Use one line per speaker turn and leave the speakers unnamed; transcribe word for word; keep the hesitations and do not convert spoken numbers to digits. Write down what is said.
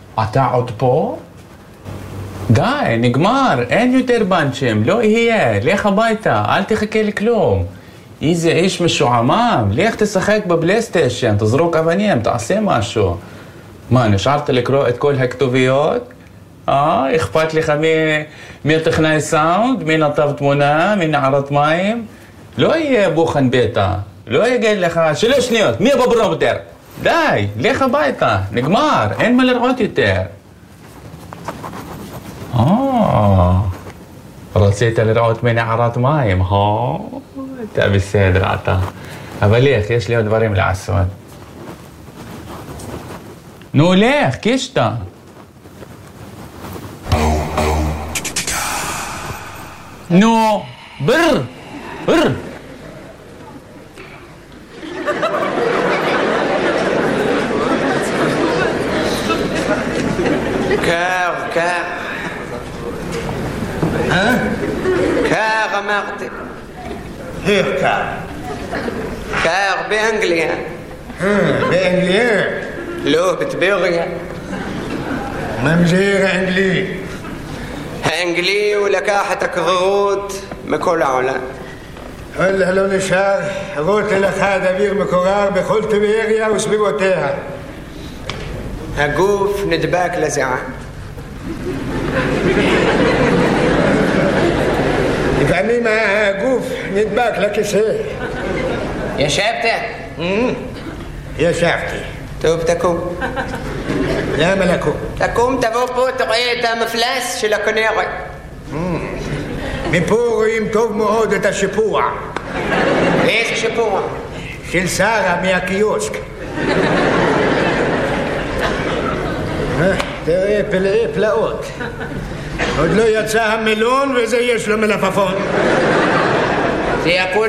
אתה עוד פה? די, נגמר, אין יותר בנצ'ים, לא יהיה, לך הביתה, אל תחכה לכלום. איזה איש משועמם, לך תשחק בבלייסטיישן, תזרוק אבנים, תעשה משהו. מה, נשארת לקרוא את כל הכתוביות? אה, אכפת לך מי, מי טכנאי סאונד, מי נתב תמונה, מי נערת מים? לא יהיה בוחן ביתה, לא יגיד לך, שלוש שניות, מי בברומטר? די, לך הביתה, נגמר, אין מה לראות יותר. אה, רצית לראות מי נערת מים, אה? אתה בסדר אתה. אבל לך, יש לי עוד דברים לעשות. נו, לך, קישטה. נו, בר, בר.
קר, קר.
אה?
קר אמרתי.
איך קר?
קר באנגליה.
אה, באנגליה?
לא, בטבריה.
ממזיר האנגלי.
האנגלי הוא לקח את הקררות מכל העולם.
וואלה לא נשאר, רוטל אחד אוויר מקורר בכל טבריה וסביבותיה.
הגוף נדבק לזיעה.
לפעמים הגוף נדבק לכיסא.
ישבת?
ישבתי.
טוב, תקום.
למה לקום?
תקום, תבוא פה, תראה את המפלס של הכנרת.
מפה רואים טוב מאוד את השיפוע.
איזה שיפוע?
של שרה מהקיוסק. תראה פלאי פלאות. עוד לא יצא המלון וזה יש לו מלפפון.
זה הכל